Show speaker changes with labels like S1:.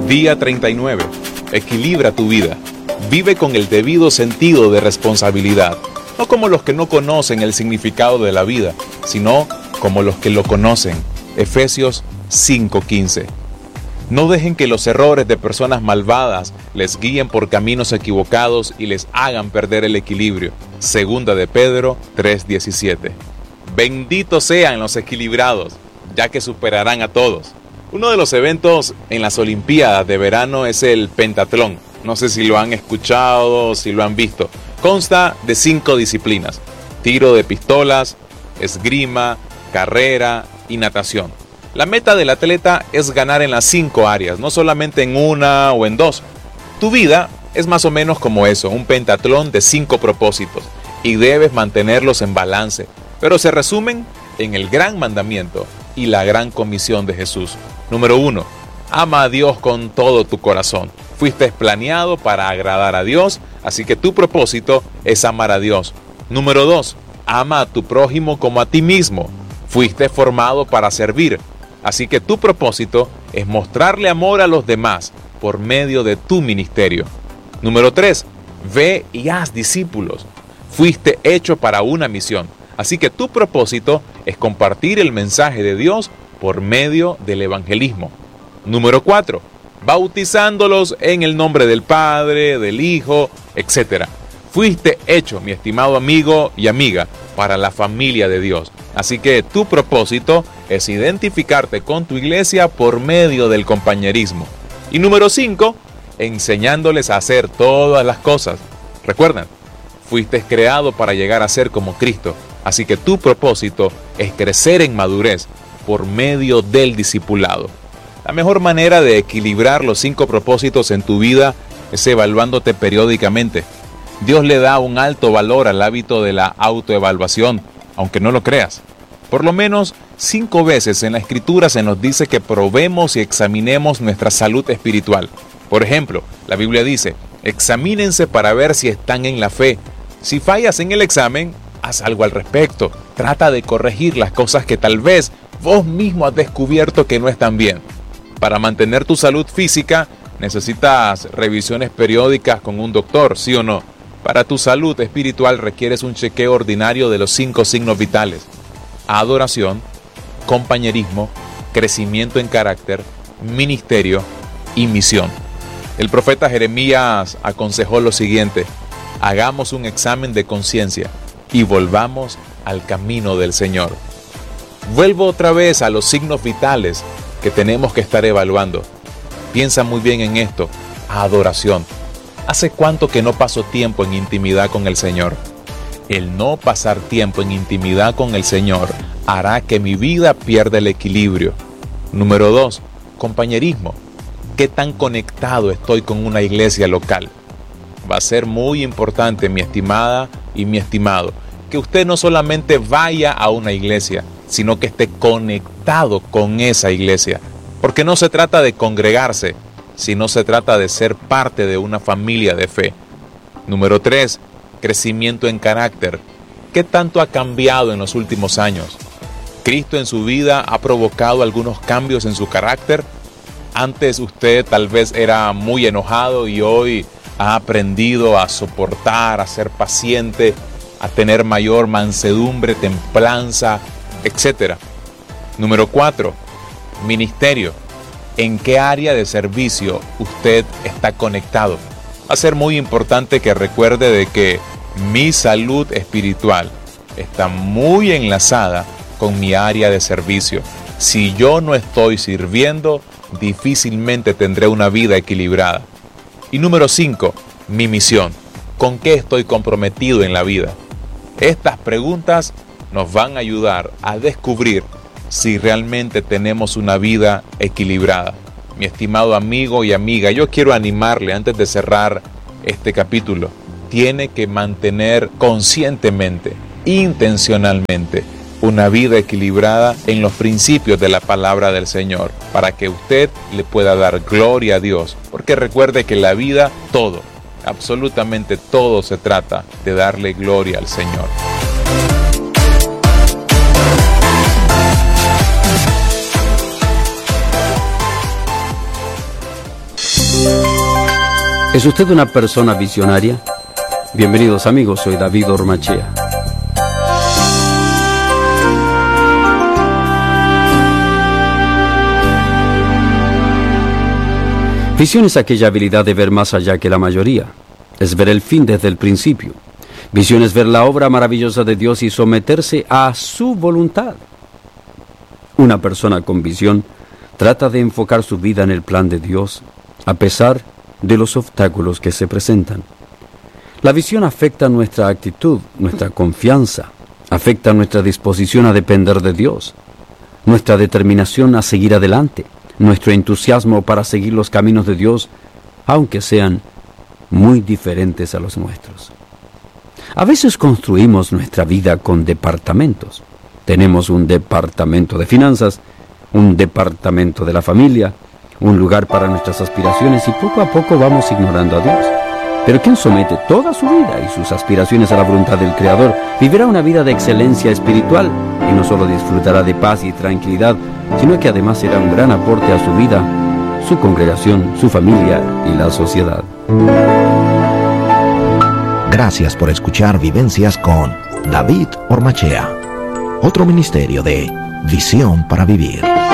S1: Día 39. Equilibra tu vida. Vive con el debido sentido de responsabilidad, no como los que no conocen el significado de la vida, sino como los que lo conocen. Efesios 5:15. No dejen que los errores de personas malvadas les guíen por caminos equivocados y les hagan perder el equilibrio. Segunda de Pedro 3:17. Benditos sean los equilibrados, ya que superarán a todos. Uno de los eventos en las Olimpiadas de verano es el pentatlón. No sé si lo han escuchado o si lo han visto. Consta de 5 disciplinas: tiro de pistolas, esgrima, carrera y natación. La meta del atleta es ganar en las 5 áreas, no solamente en una o en 2. Tu vida es más o menos como eso, un pentatlón de 5 propósitos, y debes mantenerlos en balance, pero se resumen en el gran mandamiento y la gran comisión de Jesús. Número 1. Ama a Dios con todo tu corazón. Fuiste planeado para agradar a Dios, así que tu propósito es amar a Dios. Número 2. Ama a tu prójimo como a ti mismo. Fuiste formado para servir, así que tu propósito es mostrarle amor a los demás por medio de tu ministerio. Número 3. Ve y haz discípulos. Fuiste hecho para una misión, así que tu propósito es compartir el mensaje de Dios por medio del evangelismo. Número 4. Bautizándolos en el nombre del Padre, del Hijo, etc. Fuiste hecho, mi estimado amigo y amiga, para la familia de Dios. Así que tu propósito es identificarte con tu iglesia por medio del compañerismo. Y número 5, enseñándoles a hacer todas las cosas. Recuerden, fuiste creado para llegar a ser como Cristo. Así que tu propósito es crecer en madurez por medio del discipulado. La mejor manera de equilibrar los 5 propósitos en tu vida es evaluándote periódicamente. Dios le da un alto valor al hábito de la autoevaluación, aunque no lo creas. Por lo menos 5 veces en la Escritura se nos dice que probemos y examinemos nuestra salud espiritual. Por ejemplo, la Biblia dice: examínense para ver si están en la fe. Si fallas en el examen, haz algo al respecto. Trata de corregir las cosas que tal vez vos mismo has descubierto que no están bien. Para mantener tu salud física, necesitas revisiones periódicas con un doctor, ¿sí o no? Para tu salud espiritual requieres un chequeo ordinario de los 5 signos vitales: adoración, compañerismo, crecimiento en carácter, ministerio y misión. El profeta Jeremías aconsejó lo siguiente: hagamos un examen de conciencia y volvamos al camino del Señor. Vuelvo otra vez a los signos vitales que tenemos que estar evaluando. Piensa muy bien en esto: adoración. ¿Hace cuánto que no paso tiempo en intimidad con el Señor? El no pasar tiempo en intimidad con el Señor hará que mi vida pierda el equilibrio. Número 2, compañerismo. ¿Qué tan conectado estoy con una iglesia local? Va a ser muy importante, mi estimada y mi estimado, que usted no solamente vaya a una iglesia, sino que esté conectado con esa iglesia. Porque no se trata de congregarse, sino se trata de ser parte de una familia de fe. Número 3, crecimiento en carácter. ¿Qué tanto ha cambiado en los últimos años? ¿Cristo en su vida ha provocado algunos cambios en su carácter? Antes usted tal vez era muy enojado y hoy ha aprendido a soportar, a ser paciente, a tener mayor mansedumbre, templanza, etc. Número 4, ministerio. ¿En qué área de servicio usted está conectado? Va a ser muy importante que recuerde de que mi salud espiritual está muy enlazada con mi área de servicio. Si yo no estoy sirviendo, difícilmente tendré una vida equilibrada. Y número 5, mi misión. ¿Con qué estoy comprometido en la vida? Estas preguntas nos van a ayudar a descubrir si realmente tenemos una vida equilibrada. Mi estimado amigo y amiga, yo quiero animarle antes de cerrar este capítulo. Tiene que mantener conscientemente, intencionalmente, una vida equilibrada en los principios de la palabra del Señor, para que usted le pueda dar gloria a Dios. Porque recuerde que la vida, todo, absolutamente todo se trata de darle gloria al Señor.
S2: ¿Es usted una persona visionaria? Bienvenidos amigos, soy David Ormachea. Visión es aquella habilidad de ver más allá que la mayoría. Es ver el fin desde el principio. Visión es ver la obra maravillosa de Dios y someterse a su voluntad. Una persona con visión trata de enfocar su vida en el plan de Dios, a pesar de los obstáculos que se presentan. La visión afecta nuestra actitud, nuestra confianza, afecta nuestra disposición a depender de Dios, nuestra determinación a seguir adelante, nuestro entusiasmo para seguir los caminos de Dios, aunque sean muy diferentes a los nuestros. A veces construimos nuestra vida con departamentos. Tenemos un departamento de finanzas, un departamento de la familia, un lugar para nuestras aspiraciones y poco a poco vamos ignorando a Dios. Pero quien somete toda su vida y sus aspiraciones a la voluntad del Creador vivirá una vida de excelencia espiritual y no solo disfrutará de paz y tranquilidad, sino que además será un gran aporte a su vida, su congregación, su familia y la sociedad.
S3: Gracias por escuchar Vivencias con David Ormachea, otro ministerio de Visión para Vivir.